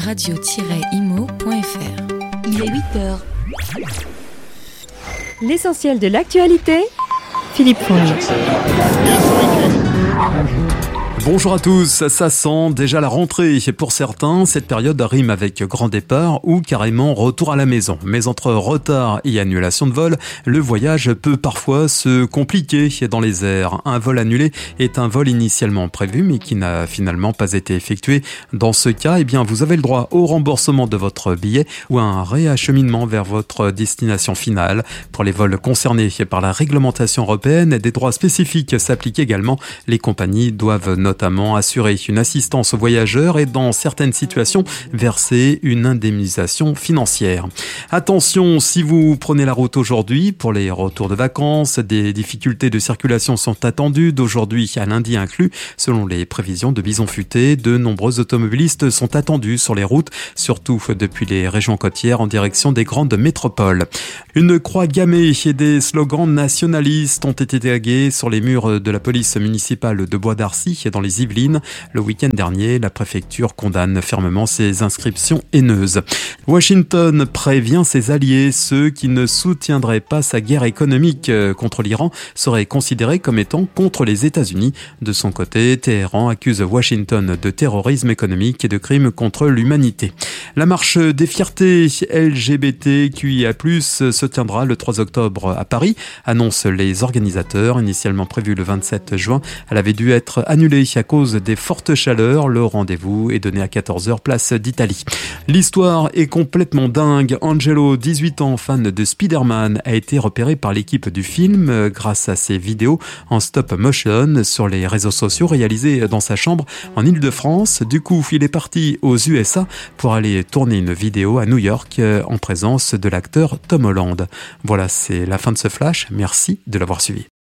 radio-imo.fr. Il est 8h. L'essentiel de l'actualité, Philippe Fournier. Bonjour à tous, ça sent déjà la rentrée. Pour certains, cette période rime avec grand départ ou carrément retour à la maison. Mais entre retard et annulation de vol, le voyage peut parfois se compliquer dans les airs. Un vol annulé est un vol initialement prévu mais qui n'a finalement pas été effectué. Dans ce cas, vous avez le droit au remboursement de votre billet ou à un réacheminement vers votre destination finale. Pour les vols concernés par la réglementation européenne, des droits spécifiques s'appliquent également. Les compagnies doivent notamment assurer une assistance aux voyageurs et dans certaines situations verser une indemnisation financière. Attention, si vous prenez la route aujourd'hui pour les retours de vacances, des difficultés de circulation sont attendues d'aujourd'hui à lundi inclus. Selon les prévisions de Bison Futé, de nombreux automobilistes sont attendus sur les routes, surtout depuis les régions côtières en direction des grandes métropoles. Une croix gammée et des slogans nationalistes ont été tagués sur les murs de la police municipale de Bois d'Arcy dans les Yvelines. Le week-end dernier, la préfecture condamne fermement ces inscriptions haineuses. Washington prévient ses alliés. Ceux qui ne soutiendraient pas sa guerre économique contre l'Iran seraient considérés comme étant contre les États-Unis. De son côté, Téhéran accuse Washington de terrorisme économique et de crimes contre l'humanité. La marche des fiertés LGBTQIA+, se tiendra le 3 octobre à Paris, annoncent les organisateurs. Initialement prévue le 27 juin, elle avait dû être annulée à cause des fortes chaleurs. Le rendez-vous est donné à 14h place d'Italie. L'histoire est complètement dingue. Angelo, 18 ans, fan de Spider-Man, a été repéré par l'équipe du film grâce à ses vidéos en stop motion sur les réseaux sociaux réalisées dans sa chambre en Île-de-France. Du coup, il est parti aux USA pour aller tourner une vidéo à New York en présence de l'acteur Tom Holland. Voilà, c'est la fin de ce flash. Merci de l'avoir suivi.